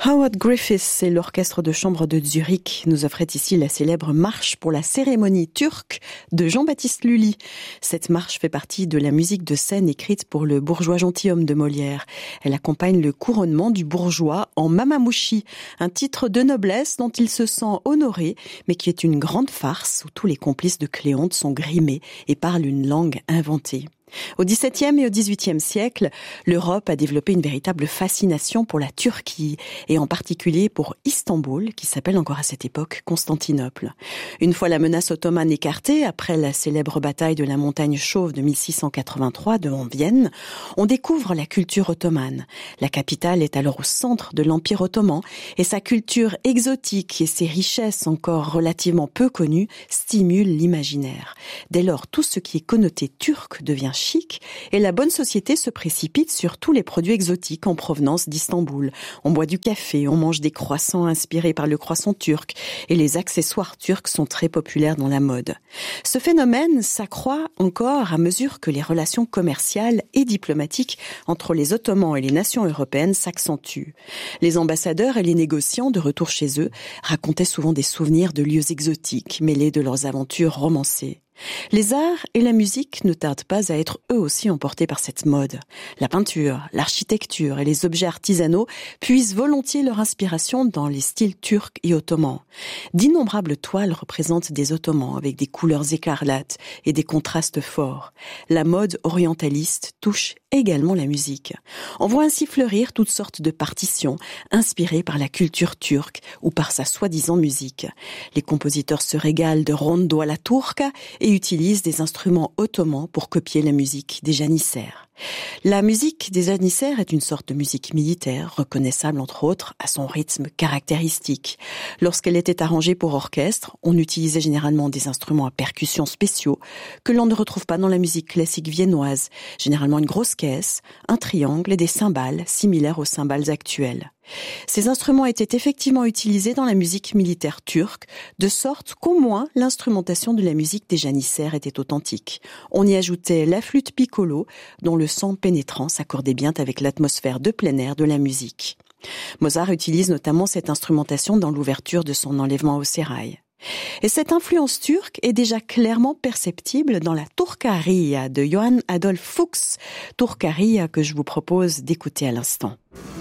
Howard Griffiths et l'orchestre de chambre de Zurich nous offraient ici la célèbre marche pour la cérémonie turque de Jean-Baptiste Lully. Cette marche fait partie de la musique de scène écrite pour le bourgeois gentilhomme de Molière. Elle accompagne le couronnement du bourgeois en mamamouchi, un titre de noblesse dont il se sent honoré, mais qui est une grande farce où tous les complices de Cléonte sont grimés et parlent une langue inventée. Au XVIIe et au XVIIIe siècle, l'Europe a développé une véritable fascination pour la Turquie et en particulier pour Istanbul, qui s'appelle encore à cette époque Constantinople. Une fois la menace ottomane écartée, après la célèbre bataille de la montagne chauve de 1683 devant Vienne, on découvre la culture ottomane. La capitale est alors au centre de l'Empire ottoman et sa culture exotique et ses richesses encore relativement peu connues stimulent l'imaginaire. Dès lors, tout ce qui est connoté turc devient chic et la bonne société se précipite sur tous les produits exotiques en provenance d'Istanbul. On boit du café, on mange des croissants inspirés par le croissant turc et les accessoires turcs sont très populaires dans la mode. Ce phénomène s'accroît encore à mesure que les relations commerciales et diplomatiques entre les Ottomans et les nations européennes s'accentuent. Les ambassadeurs et les négociants de retour chez eux racontaient souvent des souvenirs de lieux exotiques mêlés de leurs aventures romancées. Les arts et la musique ne tardent pas à être eux aussi emportés par cette mode. La peinture, l'architecture et les objets artisanaux puisent volontiers leur inspiration dans les styles turcs et ottomans. D'innombrables toiles représentent des Ottomans avec des couleurs écarlates et des contrastes forts. La mode orientaliste touche également la musique. On voit ainsi fleurir toutes sortes de partitions inspirées par la culture turque ou par sa soi-disant musique. Les compositeurs se régalent de rondo alla turca et utilisent des instruments ottomans pour copier la musique des janissaires. La musique des janissaires est une sorte de musique militaire, reconnaissable entre autres à son rythme caractéristique. Lorsqu'elle était arrangée pour orchestre, on utilisait généralement des instruments à percussion spéciaux que l'on ne retrouve pas dans la musique classique viennoise, généralement une grosse caisse, un triangle et des cymbales similaires aux cymbales actuelles. Ces instruments étaient effectivement utilisés dans la musique militaire turque, de sorte qu'au moins l'instrumentation de la musique des janissaires était authentique. On y ajoutait la flûte piccolo, dont le son pénétrant s'accordait bien avec l'atmosphère de plein air de la musique. Mozart utilise notamment cette instrumentation dans l'ouverture de son Enlèvement au sérail. Et cette influence turque est déjà clairement perceptible dans la Turcaria de Johann Adolph Fuchs, Turcaria que je vous propose d'écouter à l'instant.